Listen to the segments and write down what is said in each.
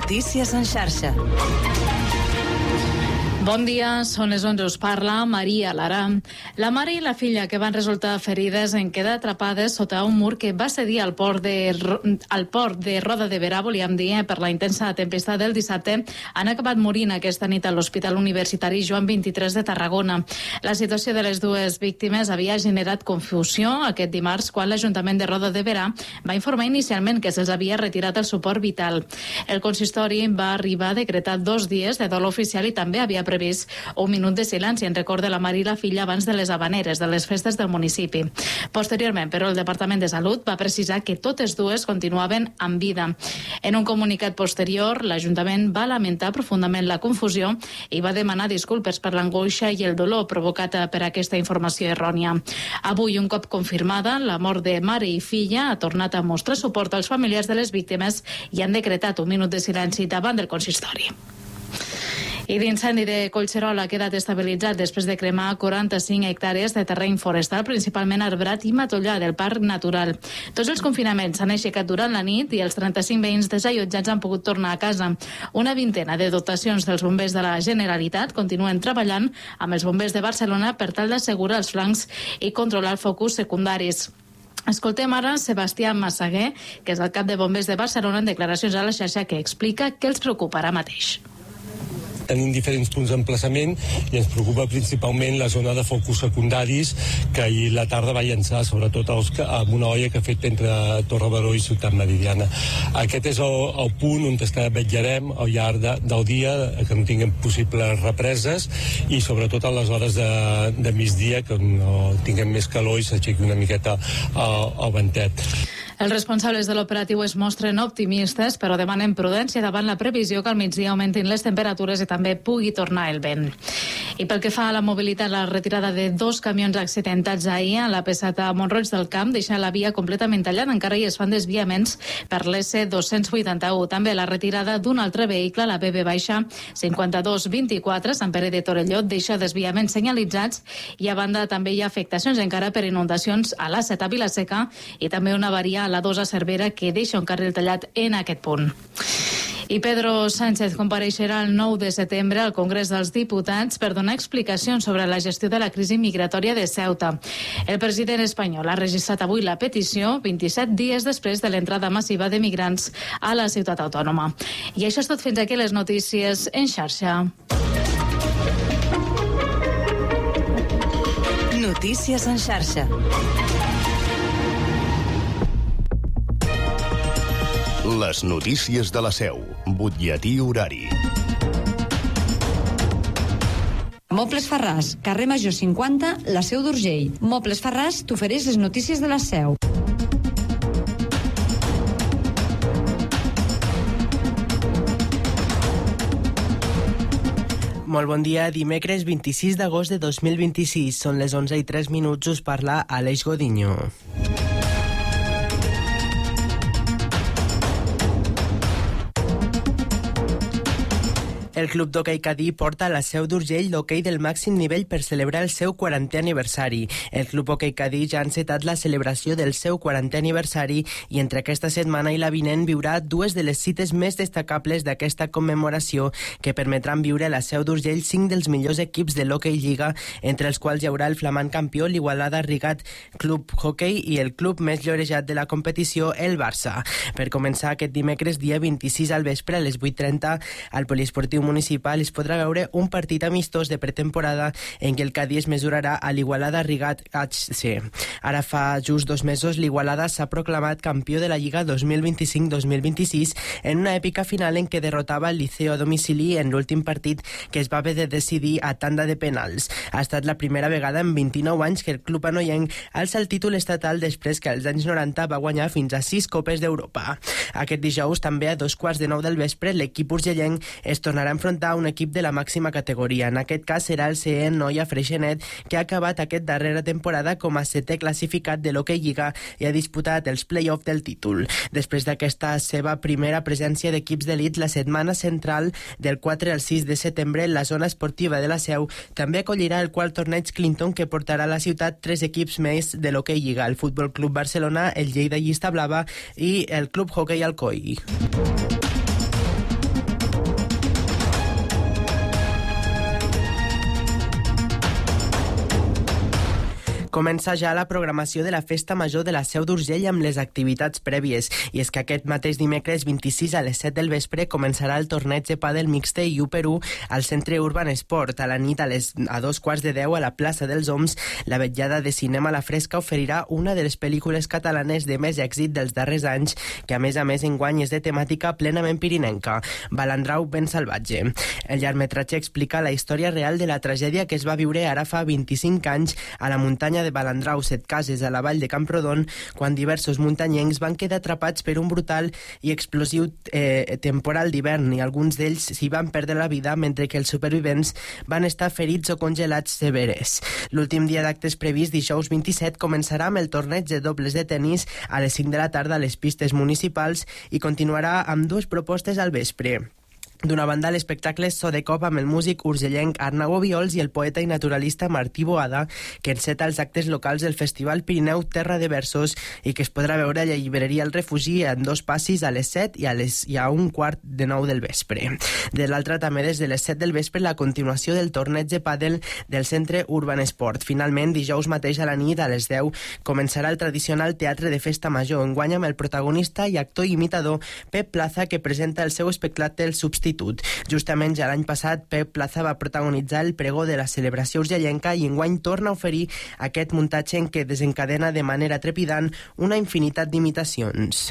Notícies en xarxa. Bon dia, són les 11, us parla Maria Lara. La mare i la filla que van resultar ferides en quedar atrapades sota un mur que va cedir al port de Roda de Berà, volíem dir, per la intensa tempesta del dissabte, han acabat morint aquesta nit a l'Hospital Universitari Joan 23 de Tarragona. La situació de les dues víctimes havia generat confusió aquest dimarts quan l'Ajuntament de Roda de Berà va informar inicialment que se'ls havia retirat el suport vital. El consistori va arribar a decretar 2 dies de dol oficial i també havia previst un minut de silenci en record de la mare i la filla abans de les havaneres de les festes del municipi. Posteriorment, però, el Departament de Salut va precisar que totes dues continuaven amb vida. En un comunicat posterior, l'Ajuntament va lamentar profundament la confusió i va demanar disculpes per l'angoixa i el dolor provocat per aquesta informació errònia. Avui, un cop confirmada, la mort de mare i filla ha tornat a mostrar suport als familiars de les víctimes i han decretat un minut de silenci davant del consistori. I l'incendi de Collserola ha quedat estabilitzat després de cremar 45 hectàrees de terreny forestal, principalment arbrat i matollar del Parc Natural. Tots els confinaments s'han aixecat durant la nit i els 35 veïns desallotjats han pogut tornar a casa. Una vintena de dotacions dels bombers de la Generalitat continuen treballant amb els bombers de Barcelona per tal d'assegurar els flancs i controlar el focus secundaris. Escoltem ara Sebastià Massaguer, que és el cap de bombers de Barcelona, en declaracions a la xarxa, que explica què els preocupa ara mateix. Tenim diferents punts d'emplaçament i ens preocupa principalment la zona de focus secundaris que ahir la tarda va llançar, sobretot amb una olla que ha fet entre Torre Baró i Ciutat Meridiana. Aquest és el punt on vetllarem al llarg del dia, que no tinguem possibles represes i sobretot a les hores de migdia, que no tinguem més calor i s'aixequi una miqueta el ventet. Els responsables de l'operatiu es mostren optimistes, però demanen prudència davant la previsió que al migdia augmentin les temperatures i també pugui tornar el vent. I pel que fa a la mobilitat, la retirada de 2 camions accidentats ahir a la P7 a Mont-roig del Camp deixa la via completament tallada. Encara hi es fan desviaments per l'S281. També la retirada d'un altre vehicle, la BB-5224, Sant Pere de Torelló, deixa desviaments senyalitzats i a banda també hi ha afectacions encara per inundacions a l'A7 a Vila-seca i també una avaria a la 2 a Cervera que deixa un carril tallat en aquest punt. I Pedro Sánchez compareixerà el 9 de setembre al Congrés dels Diputats per donar explicacions sobre la gestió de la crisi migratòria de Ceuta. El president espanyol ha registrat avui la petició 27 dies després de l'entrada massiva de migrants a la ciutat autònoma. I això és tot, fins aquí les notícies en xarxa. Notícies en xarxa. Les notícies de la Seu. Butlletí horari. Mobles Farràs, carrer Major 50, la Seu d'Urgell. Mobles Farràs t'ofereix les notícies de la Seu. Molt bon dia, dimecres 26 d'agost de 2026. Són les 11:03, us parla Aleix Godinho. El Club d'Hoquei Cadí porta a la Seu d'Urgell l'hoquei del màxim nivell per celebrar el seu 40è aniversari. El Club Hoquei Cadí ja ha encetat la celebració del seu 40è aniversari i entre aquesta setmana i la vinent viurà 2 de les cites més destacables d'aquesta commemoració que permetran viure a la Seu d'Urgell 5 dels millors equips de l'Hoquei Lliga, entre els quals hi haurà el flamant campió, l'Igualada Rigat Club Hoquei, i el club més llorejat de la competició, el Barça. Per començar aquest dimecres, dia 26 al vespre, a les 8:30, al poliesportiu municipal es podrà veure un partit amistós de pretemporada en què el Cadí es mesurarà a l'Igualada Rigat HC. Ara fa just 2 mesos l'Igualada s'ha proclamat campió de la Lliga 2025-2026 en una èpica final en què derrotava el Liceo a domicili en l'últim partit que es va haver de decidir a tanda de penals. Ha estat la primera vegada en 29 anys que el club anoienc alça el títol estatal després que als anys 90 va guanyar fins a 6 Copes d'Europa. Aquest dijous, també a 2:15 del vespre, l'equip urgellenc es tornarà a enfrontar a un equip de la màxima categoria. En aquest cas serà el CE Noia Freixenet, que ha acabat aquest darrera temporada com a 7è classificat de l'Hoquei Lliga i ha disputat els play-off del títol. Després d'aquesta seva primera presència d'equips d'elit, la setmana central del 4 al 6 de setembre, la zona esportiva de la Seu també acollirà el quart torneig Clinton, que portarà a la ciutat 3 equips més de l'Hoquei Lliga: el Futbol Club Barcelona, el Lleida Llista Blava i el Club Hoquei Alcoi. Comença ja la programació de la Festa Major de la Seu d'Urgell amb les activitats prèvies, i és que aquest mateix dimecres 26 a les 7 del vespre començarà el torneig de pàdel mixte i 1x1 al Centre Urban Sport. A la nit a 2:15 a la plaça dels Oms, la vetllada de cinema a la fresca oferirà una de les pel·lícules catalanes de més èxit dels darrers anys, que a més enguany és de temàtica plenament pirinenca, Balandrau ben salvatge. El llargmetratge explica la història real de la tragèdia que es va viure ara fa 25 anys a la muntanya de Balandrau, Setcases, a la vall de Camprodon, quan diversos muntanyencs van quedar atrapats per un brutal i explosiu temporal d'hivern, i alguns d'ells s'hi van perdre la vida, mentre que els supervivents van estar ferits o congelats severes. L'últim dia d'actes previst, dijous 27, començarà amb el torneig de dobles de tennis a les 5 de la tarda a les pistes municipals i continuarà amb dues propostes al vespre. D'una banda, l'espectacle So de Cop amb el músic urgellenc Arnau Obiols i el poeta i naturalista Martí Boada, que enceta els actes locals del Festival Pirineu Terra de Versos i que es podrà veure a la llibreria El Refugi en 2 passis a les 7 i a 8:45 del vespre. De l'altra, també des de les 7 del vespre, la continuació del torneig de pàdel del Centre Urban Sport. Finalment, dijous mateix a la nit, a les 10, començarà el tradicional teatre de festa major, enguany amb el protagonista i actor imitador Pep Plaza, que presenta el seu espectacle El Substitut. Justament ja l'any passat, Pep Plaza va protagonitzar el pregó de la celebració urgellenca i enguany torna a oferir aquest muntatge en què desencadena de manera trepidant una infinitat d'imitacions.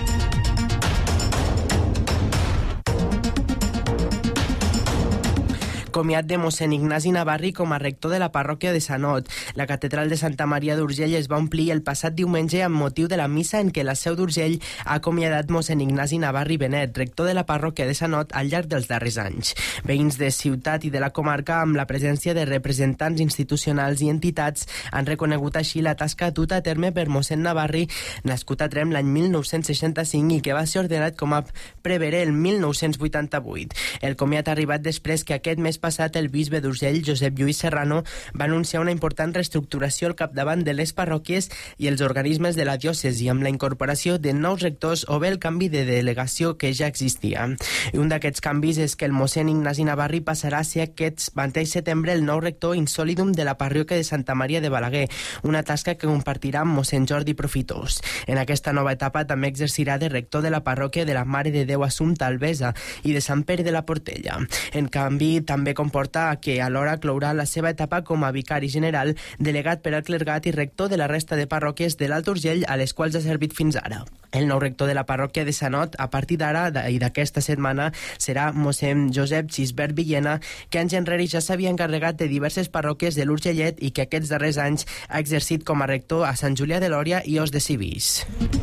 Comiat de mossèn Ignasi Navarri com a rector de la parròquia de Sanot. La catedral de Santa Maria d'Urgell es va omplir el passat diumenge amb motiu de la missa en què la Seu d'Urgell ha acomiadat mossèn Ignasi Navarri Benet, rector de la parròquia de Sanot al llarg dels darrers anys. Veïns de ciutat i de la comarca, amb la presència de representants institucionals i entitats, han reconegut així la tasca duta a terme per mossèn Navarri, nascut a Tremp l'any 1965 i que va ser ordenat com a prevere el 1988. El comiat ha arribat després que aquest mes passat el bisbe d'Urgell, Josep Lluís Serrano, va anunciar una important reestructuració al capdavant de les parròquies i els organismes de la diòcesi, amb la incorporació de nous rectors o bé el canvi de delegació que ja existia. I un d'aquests canvis és que el mossèn Ignasi Navarri passarà a ser aquest mateix setembre el nou rector insòlidum de la parròquia de Santa Maria de Balaguer, una tasca que compartirà amb mossèn Jordi Profitós. En aquesta nova etapa també exercirà de rector de la parròquia de la Mare de Déu Assumpta Albesa i de Sant Pere de la Portella. En canvi, també comporta que alhora clourà la seva etapa com a vicari general, delegat per al clergat i rector de la resta de parròquies de l'Alt Urgell a les quals ha servit fins ara. El nou rector de la parròquia de Sanot, a partir d'ara i d'aquesta setmana, serà mossèn Josep Gisbert Villena, que anys enrere ja s'havia encarregat de diverses parròquies de l'Urgellet i que aquests darrers anys ha exercit com a rector a Sant Julià de Lòria i Os de Civís.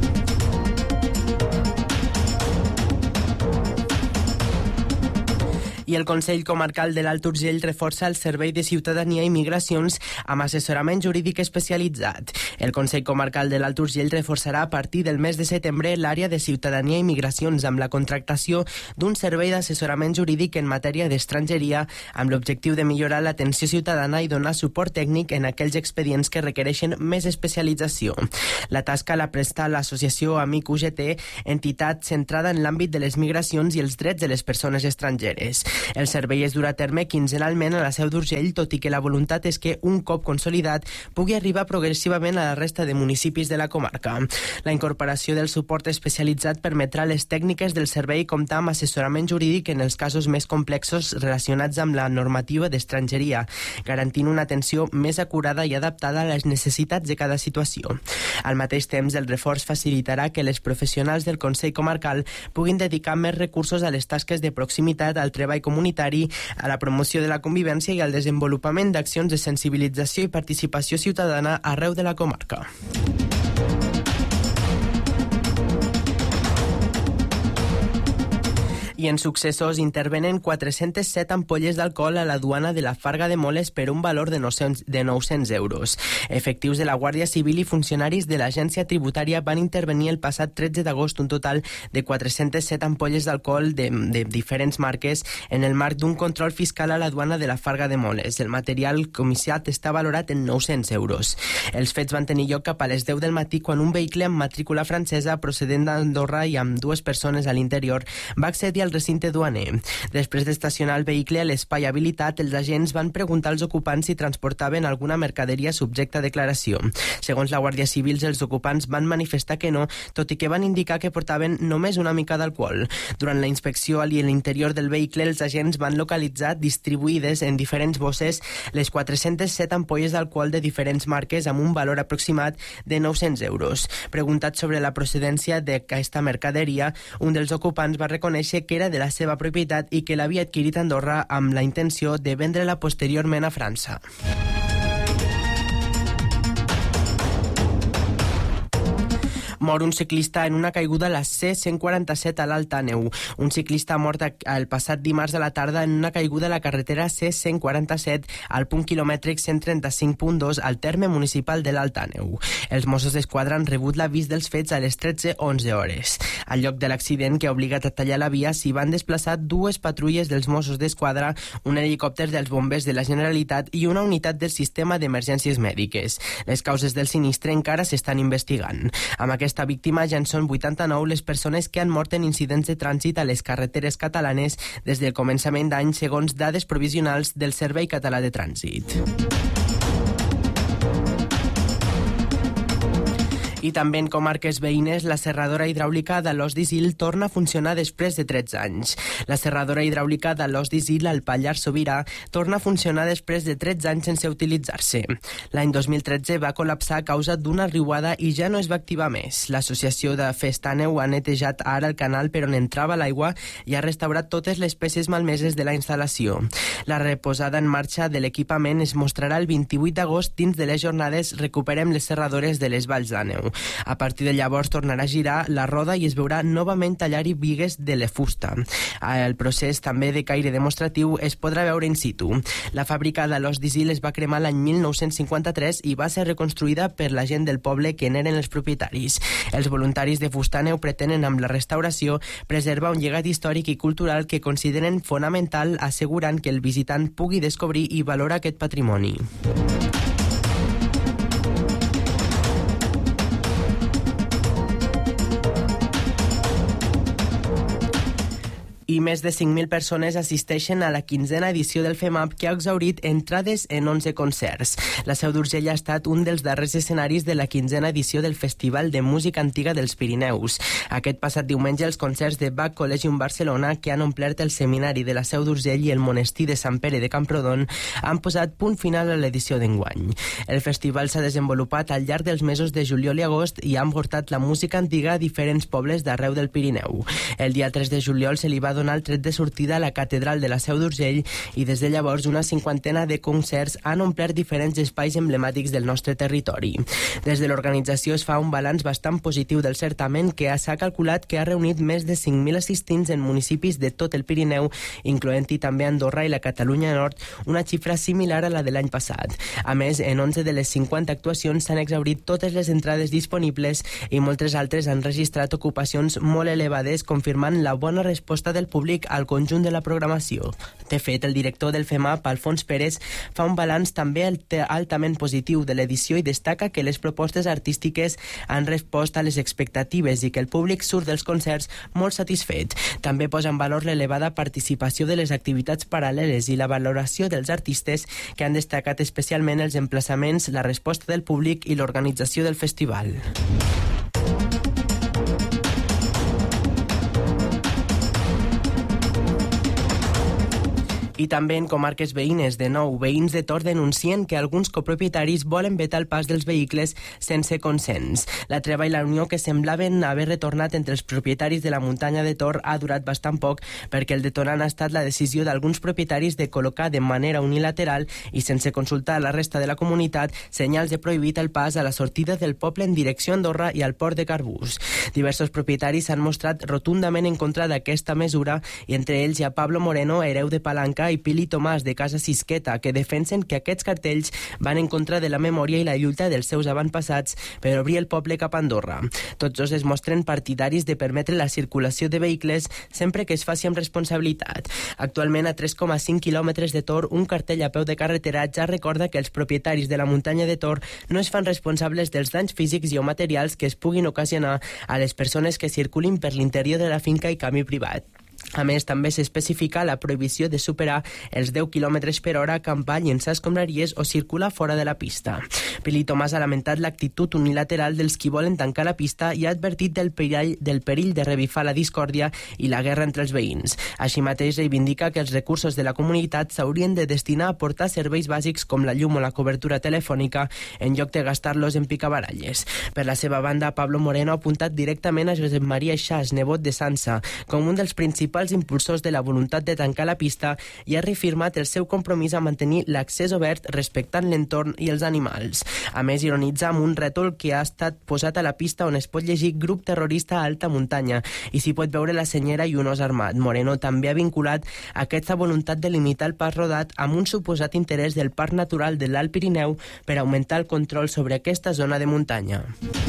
I el Consell Comarcal de l'Alt Urgell reforça el Servei de Ciutadania i Migracions amb assessorament jurídic especialitzat. El Consell Comarcal de l'Alt Urgell reforçarà a partir del mes de setembre l'àrea de Ciutadania i Migracions amb la contractació d'un servei d'assessorament jurídic en matèria d'estrangeria amb l'objectiu de millorar l'atenció ciutadana i donar suport tècnic en aquells expedients que requereixen més especialització. La tasca la presta l'associació Amic UGT, entitat centrada en l'àmbit de les migracions i els drets de les persones estrangeres. El servei es durà a terme quinzenalment a la Seu d'Urgell, tot i que la voluntat és que, un cop consolidat, pugui arribar progressivament a la resta de municipis de la comarca. La incorporació del suport especialitzat permetrà a les tècniques del servei comptar amb assessorament jurídic en els casos més complexos relacionats amb la normativa d'estrangeria, garantint una atenció més acurada i adaptada a les necessitats de cada situació. Al mateix temps, el reforç facilitarà que les professionals del Consell Comarcal puguin dedicar més recursos a les tasques de proximitat, al treball comunitari, a la promoció de la convivència i al desenvolupament d'accions de sensibilització i participació ciutadana arreu de la comarca. I en successors intervenen 407 ampolles d'alcohol a la duana de la Farga de Moles per un valor de 900 euros. Efectius de la Guàrdia Civil i funcionaris de l'Agència Tributària van intervenir el passat 13 d'agost un total de 407 ampolles d'alcohol de diferents marques en el marc d'un control fiscal a la duana de la Farga de Moles. El material comissat està valorat en 900 euros. Els fets van tenir lloc cap a les 10 del matí quan un vehicle amb matrícula francesa procedent d'Andorra i amb dues persones a l'interior va accedir al al recinte duaner. Després d'estacionar el vehicle a l'espai habilitat, els agents van preguntar als ocupants si transportaven alguna mercaderia subjecta a declaració. Segons la Guàrdia Civil, els ocupants van manifestar que no, tot i que van indicar que portaven només una mica d'alcohol. Durant la inspecció a l'interior del vehicle, els agents van localitzar distribuïdes en diferents bosses les 407 ampolles d'alcohol de diferents marques amb un valor aproximat de 900 euros. Preguntat sobre la procedència d'aquesta mercaderia, un dels ocupants va reconèixer que era de la seva propietat i que l'havia adquirit a Andorra amb la intenció de vendre-la posteriorment a França. Mor un ciclista en una caiguda a la C-147 a l'Alt Àneu. Un ciclista mort el passat dimarts a la tarda en una caiguda a la carretera C-147 al punt quilomètric 135.2 al terme municipal de l'Alt Àneu. Els Mossos d'Esquadra han rebut l'avís dels fets a les 13:11 hores. Al lloc de l'accident, que ha obligat a tallar la via, s'hi van desplaçar dues patrulles dels Mossos d'Esquadra, un helicòpter dels bombers de la Generalitat i una unitat del sistema d'emergències mèdiques. Les causes del sinistre encara s'estan investigant. Amb aquesta víctima ja en són 89 les persones que han mort en incidents de trànsit a les carreteres catalanes des del començament d'any, segons dades provisionals del Servei Català de Trànsit. I també en comarques veïnes, la serradora hidràulica d'Alòs d'Isil torna a funcionar després de 13 anys. La serradora hidràulica d'Alòs d'Isil al Pallars Sobirà torna a funcionar després de 13 anys sense utilitzar-se. L'any 2013 va col·lapsar a causa d'una riuada i ja no es va activar més. L'associació de Festàneu ha netejat ara el canal per on entrava l'aigua i ha restaurat totes les peces malmeses de la instal·lació. La reposada en marxa de l'equipament es mostrarà el 28 d'agost dins de les jornades Recuperem les serradores de les Valls d'Àneu. A partir de llavors tornarà a girar la roda i es veurà novament tallar-hi bigues de la fusta. El procés, també de caire demostratiu, es podrà veure in situ. La fàbrica d'Alòs d'Isil es va cremar l'any 1953 i va ser reconstruïda per la gent del poble que n'eren els propietaris. Els voluntaris de Fustàneu pretenen amb la restauració preservar un llegat històric i cultural que consideren fonamental, assegurant que el visitant pugui descobrir i valorar aquest patrimoni. I més de 5.000 persones assisteixen a la 15a edició del FEMAP, que ha exhaurit entrades en 11 concerts. La Seu d'Urgell ha estat un dels darrers escenaris de la 15a edició del Festival de Música Antiga dels Pirineus. Aquest passat diumenge, els concerts de Bach Collegium Barcelona, que han omplert el seminari de la Seu d'Urgell i el monestir de Sant Pere de Camprodon, han posat punt final a l'edició d'enguany. El festival s'ha desenvolupat al llarg dels mesos de juliol i agost i han portat la música antiga a diferents pobles d'arreu del Pirineu. El dia 3 de juliol se li va donar el tret de sortida a la catedral de la Seu d'Urgell i des de llavors una 50ena de concerts han omplert diferents espais emblemàtics del nostre territori. Des de l'organització es fa un balanç bastant positiu del certamen, que s'ha calculat que ha reunit més de 5.000 assistents en municipis de tot el Pirineu, incloent-hi també Andorra i la Catalunya Nord, una xifra similar a la de l'any passat. A més, en 11 de les 50 actuacions s'han exhaurit totes les entrades disponibles i moltes altres han registrat ocupacions molt elevades, confirmant la bona resposta del públic al conjunt de la programació. De fet, el director del FEMAP, Alfons Pérez, fa un balanç també altament positiu de l'edició i destaca que les propostes artístiques han respost a les expectatives i que el públic surt dels concerts molt satisfet. També posa en valor l'elevada participació de les activitats paral·leles i la valoració dels artistes, que han destacat especialment els emplaçaments, la resposta del públic i l'organització del festival. I també en comarques veïnes, de nou, veïns de Tor denuncien que alguns copropietaris volen vetar el pas dels vehicles sense consens. La treva i la unió que semblaven haver retornat entre els propietaris de la muntanya de Tor ha durat bastant poc, perquè el detonant ha estat la decisió d'alguns propietaris de col·locar de manera unilateral i sense consultar la resta de la comunitat senyals de prohibit el pas a la sortida del poble en direcció a Andorra i al port de Carbús. Diversos propietaris s'han mostrat rotundament en contra d'aquesta mesura i entre ells hi ha Pablo Moreno, hereu de Palanca, i Pili Tomàs de Casa Sisqueta, que defensen que aquests cartells van en contra de la memòria i la lluita dels seus avantpassats per obrir el poble cap a Andorra. Tots dos es mostren partidaris de permetre la circulació de vehicles sempre que es faci amb responsabilitat. Actualment, a 3,5 quilòmetres de Tor, un cartell a peu de carretera ja recorda que els propietaris de la muntanya de Tor no es fan responsables dels danys físics i o materials que es puguin ocasionar a les persones que circulin per l'interior de la finca i camí privat. A més, també s'especifica la prohibició de superar els 10 km per hora, acampar, llençar escombraries o circular fora de la pista. Pili Tomàs ha lamentat l'actitud unilateral dels qui volen tancar la pista i ha advertit del perill de revifar la discòrdia i la guerra entre els veïns. Així mateix reivindica que els recursos de la comunitat s'haurien de destinar a portar serveis bàsics com la llum o la cobertura telefònica en lloc de gastar-los en picabaralles. Per la seva banda, Pablo Moreno ha apuntat directament a Josep Maria Xas, nebot de Sansa, com un dels principals impulsors de la voluntat de tancar la pista i ha reafirmat el seu compromís a mantenir l'accés obert respectant l'entorn i els animals. A més, ironitza amb un rètol que ha estat posat a la pista on es pot llegir grup terrorista a alta muntanya i s'hi pot veure la senyera i un os armat. Moreno també ha vinculat aquesta voluntat de limitar el pas rodat amb un suposat interès del Parc Natural de l'Alt Pirineu per augmentar el control sobre aquesta zona de muntanya.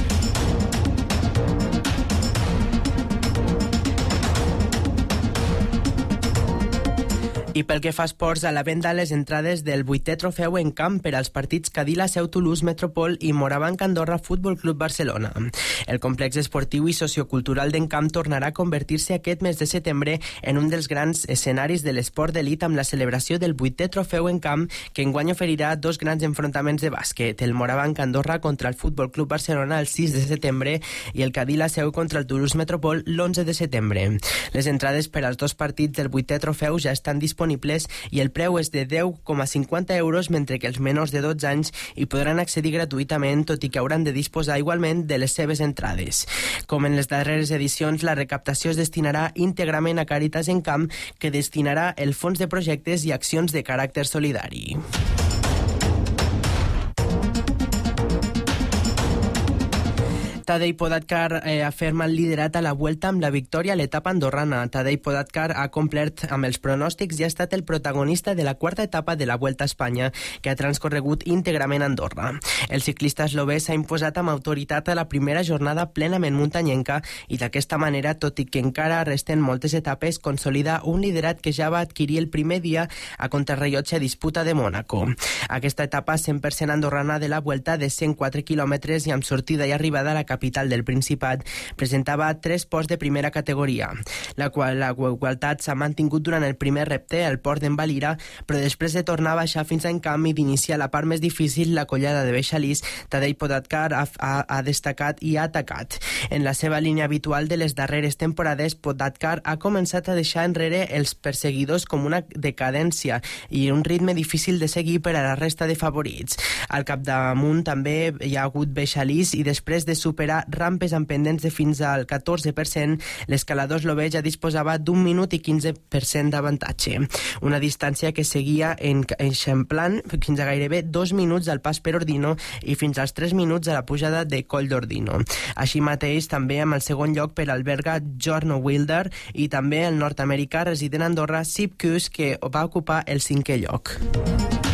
I pel que fa a esports, a la venda les entrades del 8è trofeu en camp per als partits Cadila, Seu, Toulouse, Metropol i Morabanc Andorra Futbol Club Barcelona. El complex esportiu i sociocultural d'Encamp tornarà a convertir-se aquest mes de setembre en un dels grans escenaris de l'esport d'elit amb la celebració del 8è trofeu en camp, que enguany oferirà dos grans enfrontaments de bàsquet, el Morabanc Andorra contra el Futbol Club Barcelona el 6 de setembre i el Cadila, Seu contra el Toulouse Metropol l'11 de setembre. Les entrades per als dos partits del 8è trofeu ja estan disponibles i el preu és de 10,50 euros, mentre que els menors de 12 anys hi podran accedir gratuïtament, tot i que hauran de disposar igualment de les seves entrades. Com en les darreres edicions, la recaptació es destinarà íntegrament a Càritas Encamp, que destinarà el fons de projectes i accions de caràcter solidari. Tadej Pogačar aferma el liderat a la Vuelta amb la victòria a l'etapa andorrana. Tadej Pogačar ha complert amb els pronòstics i ha estat el protagonista de la quarta etapa de la Vuelta a Espanya, que ha transcorregut íntegrament a Andorra. El ciclista eslové s'ha imposat amb autoritat a la primera jornada plenament muntanyenca i d'aquesta manera, tot i que encara resten moltes etapes, consolida un liderat que ja va adquirir el primer dia a contrarrellotge a disputa de Mònaco. Aquesta etapa 100% andorrana de la Vuelta de 104 quilòmetres i amb sortida i arribada a la capital del Principat, presentava 3 ports de primera categoria. La igualtat s'ha mantingut durant el primer repte al port d'en Valira, però després de tornar a baixar fins a Encamp i d'iniciar la part més difícil, la collada de Beixalís, Tadej Pogačar ha destacat i ha atacat. En la seva línia habitual de les darreres temporades, Pogačar ha començat a deixar enrere els perseguidors com una decadència i un ritme difícil de seguir per a la resta de favorits. Al capdamunt també hi ha hagut Beixalís i després de superar rampes amb pendents de fins al 14%, l'escalador eslové ja disposava d'1 minut i 15% d'avantatge. Una distància que seguia enxamplant fins a gairebé 2 minuts al pas per Ordino i fins als 3 minuts a la pujada de Coll d'Ordino. Així mateix, també amb el segon lloc per alberga Jorno Wilder i també el nord-americà resident a Andorra, Sepp Kuss, que va ocupar el 5è lloc.